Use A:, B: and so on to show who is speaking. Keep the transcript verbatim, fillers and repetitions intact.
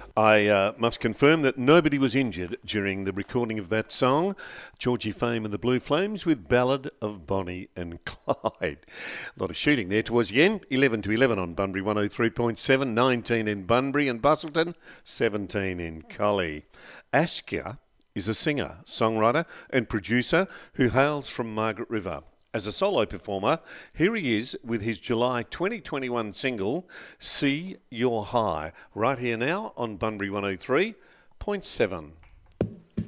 A: I uh, must confirm that nobody was injured during the recording of that song, Georgie Fame and the Blue Flames with Ballad of Bonnie and Clyde. A lot of shooting there towards the end, eleven to eleven on Bunbury one oh three point seven, nineteen in Bunbury and Bustleton, seventeen in Collie. Askia is a singer, songwriter and producer who hails from Margaret River. As a solo performer, here he is with his July twenty twenty-one single, See Your High, right here now on Bunbury one oh three point seven.